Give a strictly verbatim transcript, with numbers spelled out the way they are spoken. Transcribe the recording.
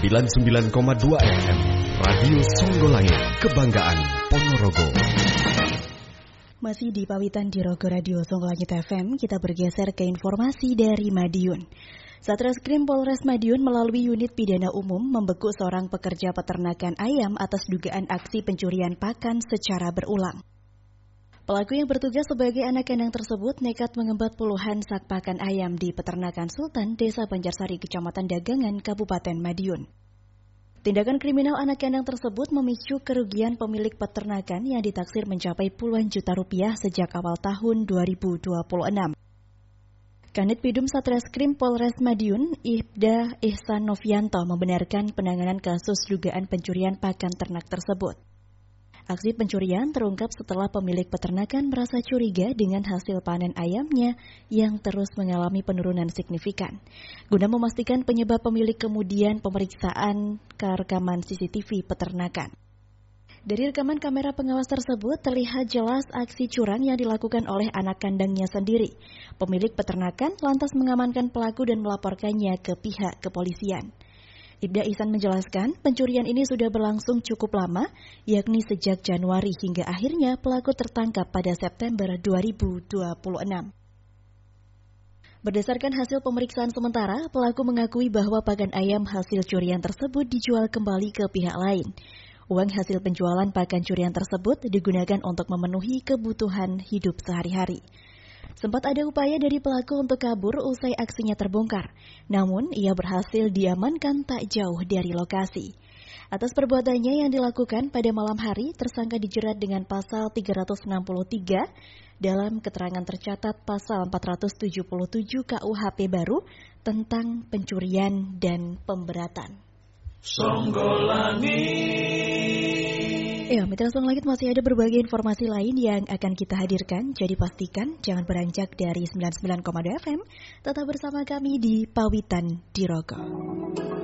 sembilan puluh sembilan koma dua F M Radio Songgolangit, Kebanggaan Ponorogo. Masih di Pawitan di Rogo Radio Songgolangit F M, kita bergeser ke informasi dari Madiun. Satreskrim Polres Madiun melalui unit pidana umum membekuk seorang pekerja peternakan ayam atas dugaan aksi pencurian pakan secara berulang. Pelaku yang bertugas sebagai anak kandang tersebut nekat mengembat puluhan sak pakan ayam di peternakan Sultan, Desa Banjarsari, Kecamatan Dagangan, Kabupaten Madiun. Tindakan kriminal anak kandang tersebut memicu kerugian pemilik peternakan yang ditaksir mencapai puluhan juta rupiah sejak awal tahun dua ribu dua puluh enam. Kanit Pidum Satreskrim Polres Madiun, Ibda Ihsan Novianto, membenarkan penanganan kasus dugaan pencurian pakan ternak tersebut. Aksi pencurian terungkap setelah pemilik peternakan merasa curiga dengan hasil panen ayamnya yang terus mengalami penurunan signifikan. Guna memastikan penyebab, pemilik kemudian pemeriksaan ke rekaman C C T V peternakan. Dari rekaman kamera pengawas tersebut terlihat jelas aksi curang yang dilakukan oleh anak kandangnya sendiri. Pemilik peternakan lantas mengamankan pelaku dan melaporkannya ke pihak kepolisian. Ibda Ihsan menjelaskan pencurian ini sudah berlangsung cukup lama, yakni sejak Januari hingga akhirnya pelaku tertangkap pada September dua ribu dua puluh enam. Berdasarkan hasil pemeriksaan sementara, pelaku mengakui bahwa pakan ayam hasil curian tersebut dijual kembali ke pihak lain. Uang hasil penjualan pakan curian tersebut digunakan untuk memenuhi kebutuhan hidup sehari-hari. Sempat ada upaya dari pelaku untuk kabur usai aksinya terbongkar, namun ia berhasil diamankan tak jauh dari lokasi. Atas perbuatannya yang dilakukan pada malam hari, tersangka dijerat dengan pasal tiga ratus enam puluh tiga dalam keterangan tercatat pasal empat ratus tujuh puluh tujuh K U H P baru tentang pencurian dan pemberatan. Songgolangit. Ya, Mitra Songgolangit, masih ada berbagai informasi lain yang akan kita hadirkan. Jadi pastikan jangan beranjak dari sembilan puluh sembilan koma dua F M. Tetap bersama kami di Pawitan di Rogo.